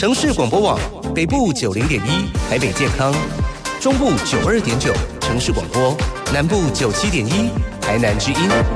城市广播网北部90.1台北健康，中部92.9城市广播，南部97.1台南之音。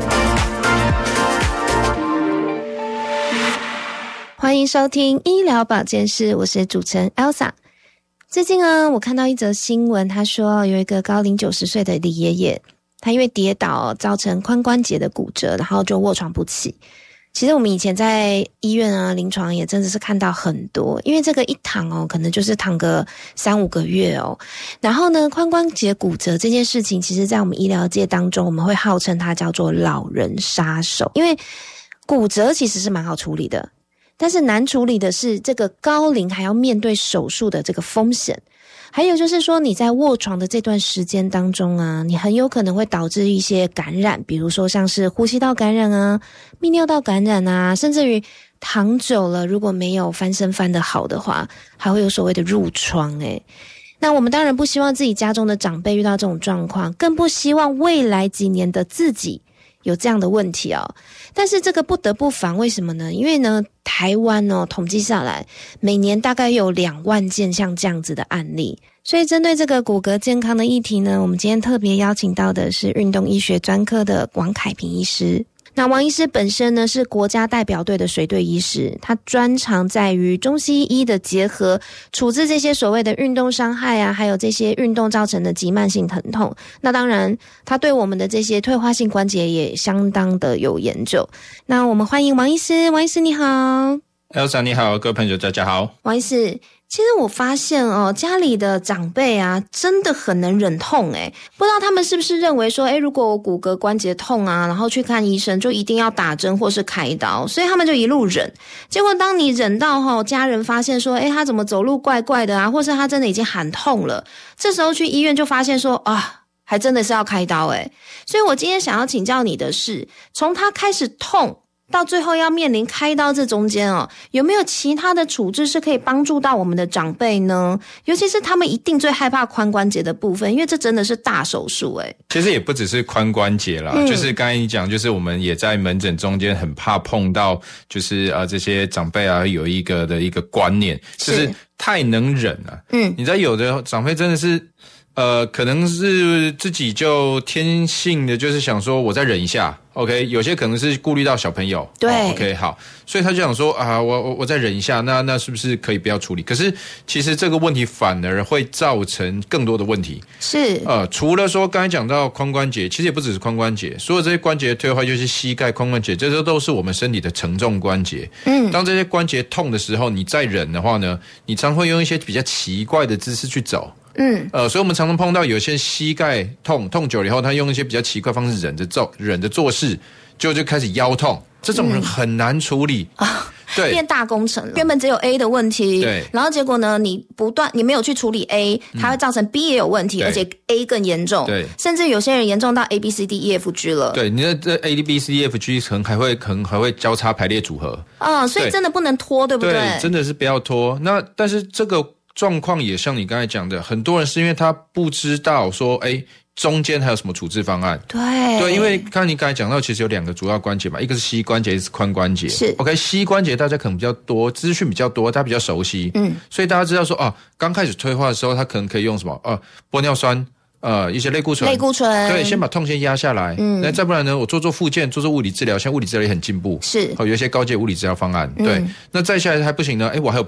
欢迎收听医疗保健室，我是主持人 Elsa。 最近我看到一则新闻，他说有一个高龄90岁的李爷爷，他因为跌倒造成髋关节的骨折，然后就卧床不起。其实我们以前在医院临床也真的是看到很多，因为这个一躺可能就是躺个3-5个月然后呢，髋关节骨折这件事情，其实在我们医疗界当中，我们会号称它叫做老人杀手。因为骨折其实是蛮好处理的，但是难处理的是这个高龄还要面对手术的这个风险。还有就是说，你在卧床的这段时间当中你很有可能会导致一些感染，比如说像是呼吸道感染泌尿道感染甚至于躺久了如果没有翻身翻得好的话，还会有所谓的褥疮那我们当然不希望自己家中的长辈遇到这种状况，更不希望未来几年的自己有这样的问题但是这个不得不防，为什么呢？因为呢，台湾统计下来，每年大概有2万件像这样子的案例。所以针对这个骨骼健康的议题呢，我们今天特别邀请到的是运动医学专科的王凯平医师。那王医师本身呢是国家代表队的水队医师，他专长在于中西医的结合，处置这些所谓的运动伤害还有这些运动造成的急慢性疼痛。那当然他对我们的这些退化性关节也相当的有研究。那我们欢迎王医师。王医师你好。 Elsa 你好，各位朋友大家好。 王医师，其实我发现家里的长辈真的很能忍痛不知道他们是不是认为说如果我骨骼关节痛然后去看医生就一定要打针或是开刀，所以他们就一路忍。结果当你忍到家人发现说他怎么走路怪怪的或是他真的已经喊痛了，这时候去医院就发现说还真的是要开刀所以我今天想要请教你的是，从他开始痛到最后要面临开刀，这中间有没有其他的处置是可以帮助到我们的长辈呢？尤其是他们一定最害怕髋关节的部分，因为这真的是大手术其实也不只是髋关节啦，就是刚才你讲，就是我们也在门诊中间很怕碰到，就是这些长辈有一个观念，就是太能忍了。你知道有的长辈真的是可能是自己就天性的就是想说我再忍一下 OK， 有些可能是顾虑到小朋友， 对 OK 好，所以他就想说我再忍一下，那是不是可以不要处理？可是其实这个问题反而会造成更多的问题。 是除了说刚才讲到髋关节，其实也不只是髋关节，所有这些关节的退化，就是膝盖、髋关节，这些都是我们身体的承重关节。当这些关节痛的时候，你再忍的话呢，你常会用一些比较奇怪的姿势去走。所以我们常常碰到有些膝盖痛久了以后，他用一些比较奇怪的方式忍着做事，就开始腰痛，这种人很难处理对， 变大工程了。原本只有 A 的问题， 对， 然后结果呢，你没有去处理 A， 它会造成 B 也有问题，而且 A 更严重， 对， 甚至有些人严重到 ABCDEFG 了。 对，你的这 ABCDEFG 可能还会交叉排列组合所以真的不能拖，对不对？ 对，真的是不要拖。那但是这个状况也像你刚才讲的，很多人是因为他不知道说中间还有什么处置方案。对，因为你刚才讲到其实有2个主要关节嘛，一个是膝关节，一个是髋关节。 是 OK， 膝关节大家可能比较多资讯比较多，大家比较熟悉，所以大家知道说刚开始退化的时候他可能可以用什么玻尿酸一些类固醇，对，先把痛先压下来。那再不然呢，我做复健，做物理治疗，现在物理治疗也很进步， 是有一些高阶物理治疗方案。对，那再下来还不行呢，我还有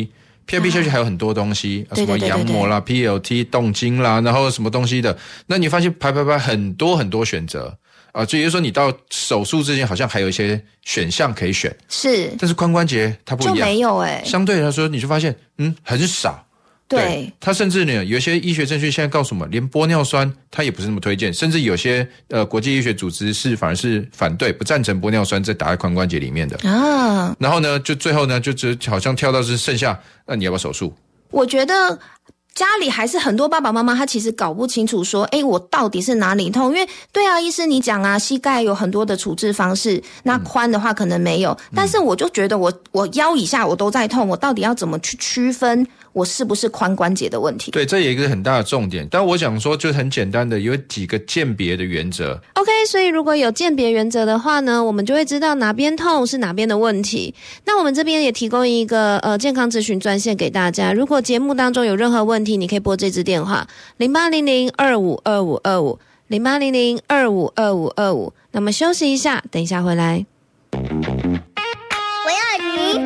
PRP 下去还有很多东西，什么羊膜啦、PLT 动筋啦，然后什么东西的，那你发现排很多很多选择所以就是说你到手术之前好像还有一些选项可以选，是，但是髋关节它不一样，就没有相对来说你就发现很少。对，他甚至呢，有些医学证据现在告诉我们，连玻尿酸他也不是那么推荐，甚至有些国际医学组织反而是反对、不赞成玻尿酸在打在髋关节里面的然后呢，就最后呢，就好像跳到是剩下，那你要不要手术？ 我觉得家里还是很多爸爸妈妈他其实搞不清楚说我到底是哪里痛，因为对医师你讲膝盖有很多的处置方式，那髋的话可能没有，但是我就觉得我腰以下我都在痛，我到底要怎么去区分我是不是髋关节的问题。 对，这也一个很大的重点。但我想说，就很简单的有几个鉴别的原则。 OK， 所以如果有鉴别原则的话呢，我们就会知道哪边痛是哪边的问题。那我们这边也提供一个健康咨询专线给大家，如果节目当中有任何问题，你可以拨这支电话0800252525 0800252525。那么休息一下，等一下回来。 我要你，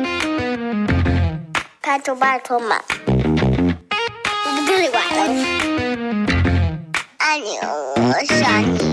拜托嘛，我不跟你玩了。爱你，我想你。